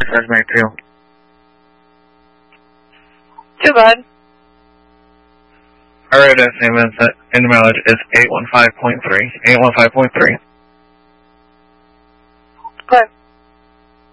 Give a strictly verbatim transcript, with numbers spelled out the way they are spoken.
Stars Mary two. Too bad. Alright, Saint Vincent, and the mileage is eight one five point three. eight one five point three.